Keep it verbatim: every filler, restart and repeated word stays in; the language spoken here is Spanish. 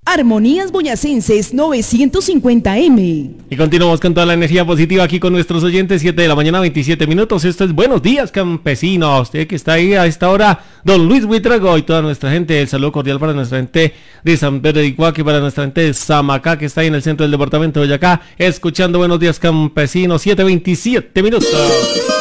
Armonías Boyacenses novecientos cincuenta eme. Y continuamos con toda la energía positiva aquí con nuestros oyentes, siete de la mañana, veintisiete minutos. Esto es Buenos Días, Campesino. Usted que está ahí a esta hora, don Luis Buitrago y toda nuestra gente. El saludo cordial para nuestra gente de San Pedro de Iguaque, para nuestra gente de Samacá, que está ahí en el centro del departamento de Boyacá, escuchando Buenos Días, Campesinos, siete veintisiete minutos.